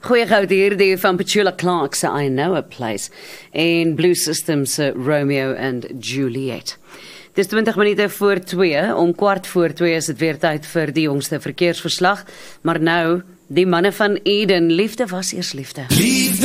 Goeie goud hierdie van Petula Clark se I Know a Place en Blue Systems se Romeo and Juliet. Dis 20 minute voor 2, om 2:15 is dit weer tyd vir die jongste verkeersverslag, maar nou, die manne van Eden, liefde was eers liefde.